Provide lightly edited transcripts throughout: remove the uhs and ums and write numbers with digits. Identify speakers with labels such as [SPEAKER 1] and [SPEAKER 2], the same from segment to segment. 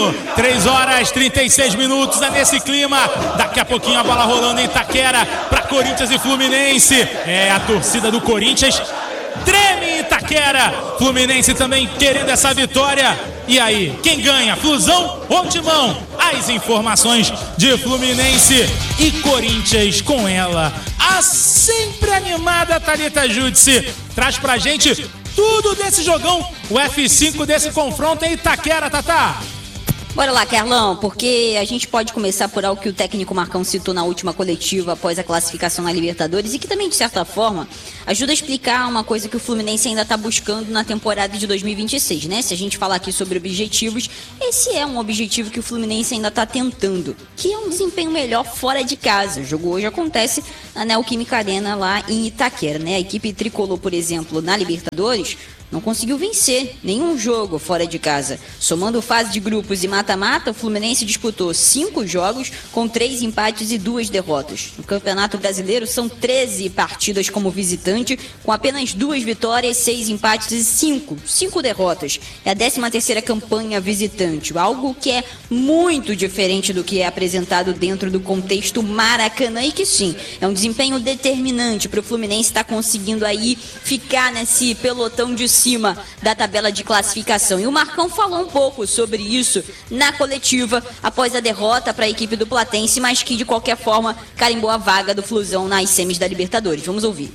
[SPEAKER 1] 3 horas 36 minutos, é nesse clima. Daqui a pouquinho a bola rolando em Itaquera para Corinthians e Fluminense. É a torcida do Corinthians treme em Itaquera. Fluminense também querendo essa vitória. E aí, quem ganha? Flusão ou Timão? As informações de Fluminense e Corinthians com ela, a sempre animada Thalita Judice, traz pra gente tudo desse jogão, o F5 desse confronto em Itaquera, Tatá.
[SPEAKER 2] Bora lá, Carlão, porque a gente pode começar por algo que o técnico Marcão citou na última coletiva após a classificação na Libertadores e que também, de certa forma, ajuda a explicar uma coisa que o Fluminense ainda está buscando na temporada de 2026, né? Se a gente falar aqui sobre objetivos, esse é um objetivo que o Fluminense ainda está tentando, que é um desempenho melhor fora de casa. O jogo hoje acontece na Neoquímica Arena lá em Itaquera, né? A equipe tricolor, por exemplo, na Libertadores, não conseguiu vencer nenhum jogo fora de casa. Somando fase de grupos e mata-mata, o Fluminense disputou 5 jogos com 3 empates e 2 derrotas. No Campeonato Brasileiro são 13 partidas como visitante, com apenas 2 vitórias, 6 empates e 5 derrotas. É a 13ª campanha visitante, algo que é muito diferente do que é apresentado dentro do contexto Maracanã e que sim, é um desempenho determinante para o Fluminense estar conseguindo aí ficar nesse pelotão de cima da tabela de classificação. E o Marcão falou um pouco sobre isso na coletiva após a derrota para a equipe do Platense, mas que de qualquer forma carimbou a vaga do Flusão nas semis da Libertadores. Vamos ouvir.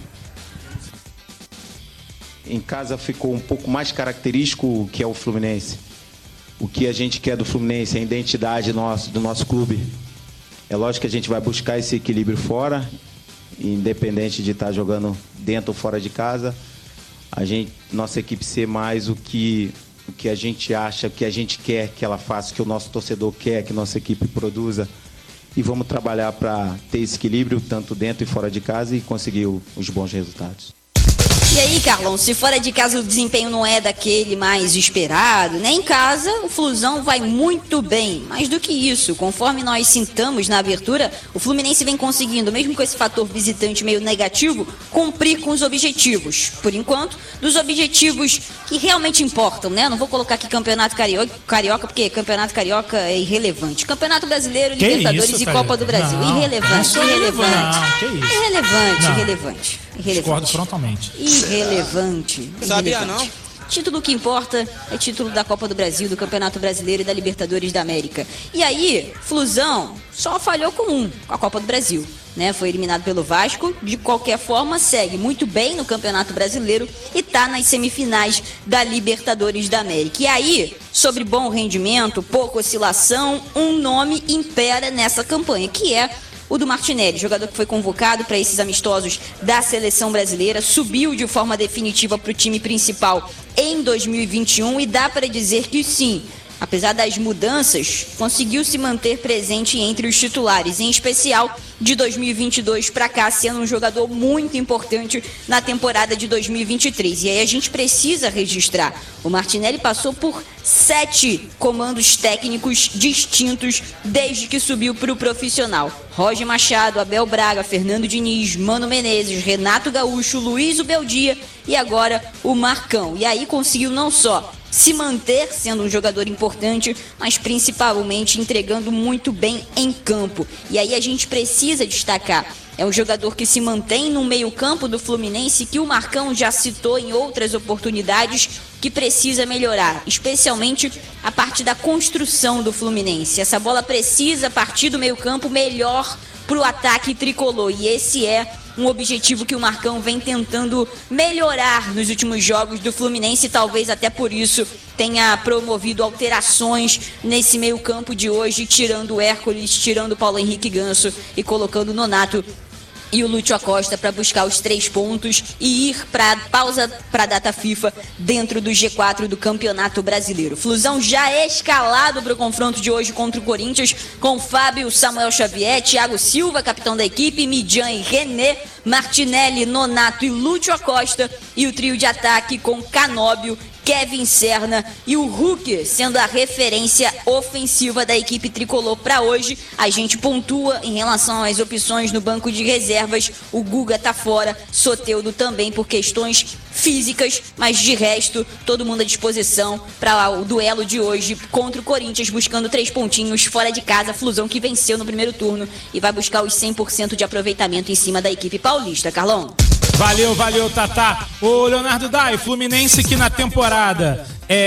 [SPEAKER 3] Em casa ficou um pouco mais característico o que é o Fluminense. O que a gente quer do Fluminense, a identidade do nosso clube. É lógico que a gente vai buscar esse equilíbrio fora, independente de estar jogando dentro ou fora de casa. Nossa equipe ser mais o que a gente acha, o que a gente quer que ela faça, o que o nosso torcedor quer que nossa equipe produza. E vamos trabalhar para ter esse equilíbrio, tanto dentro e fora de casa, e conseguir os bons resultados.
[SPEAKER 2] E aí, Carlão, se fora de casa o desempenho não é daquele mais esperado, né? Em casa, o Flusão vai muito bem. Mais do que isso, conforme nós citamos na abertura, o Fluminense vem conseguindo, mesmo com esse fator visitante meio negativo, cumprir com os objetivos. Por enquanto, dos objetivos que realmente importam, né? Não vou colocar aqui Campeonato Carioca, porque Campeonato Carioca é irrelevante. Campeonato Brasileiro, Libertadores e Copa do Brasil.
[SPEAKER 1] Não,
[SPEAKER 2] irrelevante. Irrelevante.
[SPEAKER 1] Discordo frontalmente.
[SPEAKER 2] Irrelevante.
[SPEAKER 4] Sabia não?
[SPEAKER 2] Título que importa é título da Copa do Brasil, do Campeonato Brasileiro e da Libertadores da América. E aí, Flusão só falhou com a Copa do Brasil, né? Foi eliminado pelo Vasco, de qualquer forma segue muito bem no Campeonato Brasileiro e tá nas semifinais da Libertadores da América. E aí, sobre bom rendimento, pouca oscilação, um nome impera nessa campanha, que é o do Martinelli, jogador que foi convocado para esses amistosos da seleção brasileira, subiu de forma definitiva para o time principal em 2021 e dá para dizer que sim, apesar das mudanças, conseguiu se manter presente entre os titulares, em especial de 2022 para cá, sendo um jogador muito importante na temporada de 2023. E aí a gente precisa registrar, o Martinelli passou por 7 comandos técnicos distintos desde que subiu para o profissional. Roger Machado, Abel Braga, Fernando Diniz, Mano Menezes, Renato Gaúcho, Luiz Ubeldia e agora o Marcão. E aí conseguiu não só se manter sendo um jogador importante, mas principalmente entregando muito bem em campo. E aí a gente precisa destacar, é um jogador que se mantém no meio-campo do Fluminense, que o Marcão já citou em outras oportunidades, que precisa melhorar, especialmente a parte da construção do Fluminense. Essa bola precisa partir do meio-campo melhor para o ataque tricolor, e esse é um objetivo que o Marcão vem tentando melhorar nos últimos jogos do Fluminense, e talvez até por isso tenha promovido alterações nesse meio-campo de hoje, tirando o Hércules, tirando o Paulo Henrique Ganso e colocando o Nonato e o Lúcio Acosta para buscar os 3 pontos e ir para pausa para a data FIFA dentro do G4 do Campeonato Brasileiro. Flusão já escalado para o confronto de hoje contra o Corinthians, com Fábio, Samuel Xavier, Thiago Silva, capitão da equipe, Midjan e René, Martinelli, Nonato e Lúcio Acosta, e o trio de ataque com Canóbio Kevin Serna e o Hulk sendo a referência ofensiva da equipe tricolor para hoje. A gente pontua em relação às opções no banco de reservas. O Guga tá fora, Soteldo também por questões físicas, mas de resto, todo mundo à disposição para o duelo de hoje contra o Corinthians, buscando 3 pontinhos fora de casa. Flusão que venceu no primeiro turno e vai buscar os 100% de aproveitamento em cima da equipe paulista. Carlão.
[SPEAKER 1] Valeu, Tatá. Ô, Leonardo Dai, Fluminense que na temporada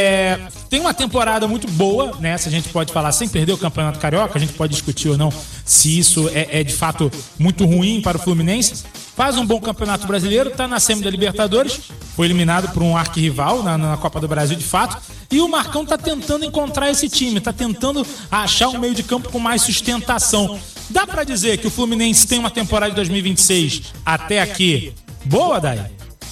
[SPEAKER 1] tem uma temporada muito boa, né? Se a gente pode falar, sem perder o Campeonato Carioca, a gente pode discutir ou não se isso é de fato muito ruim para o Fluminense. Faz um bom Campeonato Brasileiro, tá na semi da Libertadores, foi eliminado por um arquirrival na Copa do Brasil de fato, e o Marcão tá tentando encontrar esse time, tá tentando achar um meio de campo com mais sustentação. Dá pra dizer que o Fluminense tem uma temporada de 2026 até aqui boa, Dai?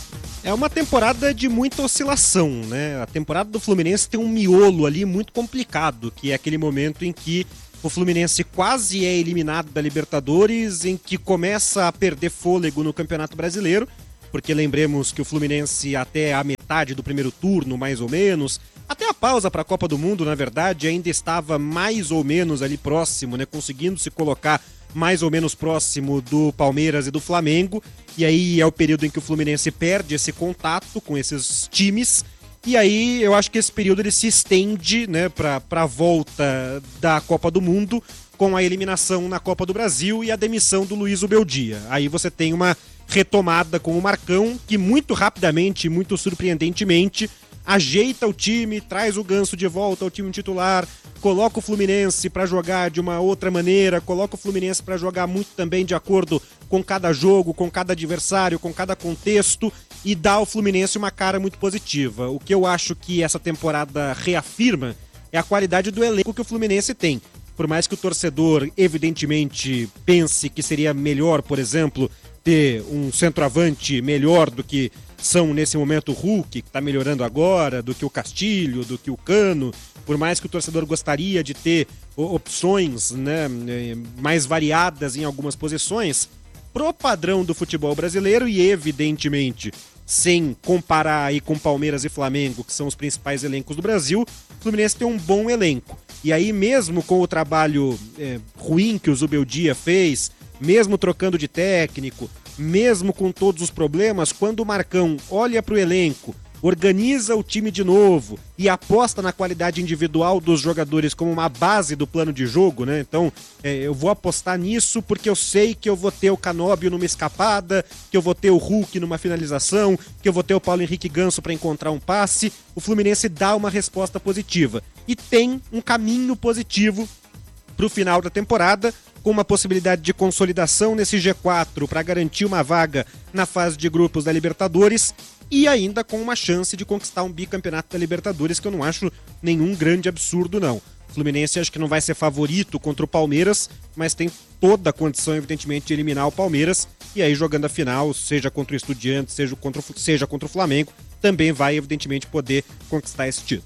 [SPEAKER 4] É uma temporada de muita oscilação, né? A temporada do Fluminense tem um miolo ali muito complicado, que é aquele momento em que o Fluminense quase é eliminado da Libertadores, em que começa a perder fôlego no Campeonato Brasileiro, porque lembremos que o Fluminense até a metade do primeiro turno, mais ou menos, até a pausa para a Copa do Mundo, na verdade, ainda estava mais ou menos ali próximo, né? Conseguindo se colocar mais ou menos próximo do Palmeiras e do Flamengo, e aí é o período em que o Fluminense perde esse contato com esses times, e aí eu acho que esse período ele se estende, né, para a volta da Copa do Mundo, com a eliminação na Copa do Brasil e a demissão do Luiz Ubeldia. Aí você tem uma retomada com o Marcão, que muito rapidamente, muito surpreendentemente, ajeita o time, traz o Ganso de volta ao time titular, coloca o Fluminense para jogar de uma outra maneira, coloca o Fluminense para jogar muito também de acordo com cada jogo, com cada adversário, com cada contexto, e dá ao Fluminense uma cara muito positiva. O que eu acho que essa temporada reafirma é a qualidade do elenco que o Fluminense tem. Por mais que o torcedor evidentemente pense que seria melhor, por exemplo, ter um centroavante melhor do que são nesse momento o Hulk, que está melhorando agora, do que o Castilho, do que o Cano, por mais que o torcedor gostaria de ter opções, né, mais variadas em algumas posições, pro padrão do futebol brasileiro e evidentemente sem comparar aí com Palmeiras e Flamengo, que são os principais elencos do Brasil, o Fluminense tem um bom elenco. E aí mesmo com o trabalho ruim que o Zubeldia fez, mesmo trocando de técnico, mesmo com todos os problemas, quando o Marcão olha para o elenco, organiza o time de novo e aposta na qualidade individual dos jogadores como uma base do plano de jogo, né? Então, eu vou apostar nisso porque eu sei que eu vou ter o Canóbio numa escapada, que eu vou ter o Hulk numa finalização, que eu vou ter o Paulo Henrique Ganso para encontrar um passe. O Fluminense dá uma resposta positiva e tem um caminho positivo para o final da temporada, com uma possibilidade de consolidação nesse G4 para garantir uma vaga na fase de grupos da Libertadores e ainda com uma chance de conquistar um bicampeonato da Libertadores, que eu não acho nenhum grande absurdo, não. O Fluminense acho que não vai ser favorito contra o Palmeiras, mas tem toda a condição, evidentemente, de eliminar o Palmeiras, e aí jogando a final, seja contra o Estudiantes, seja contra o Flamengo, também vai, evidentemente, poder conquistar esse título.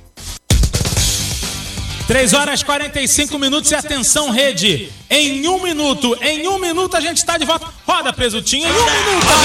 [SPEAKER 1] 3 horas 45 minutos e atenção, rede. Em um minuto a gente está de volta. Roda, Presuntinho, em um minuto.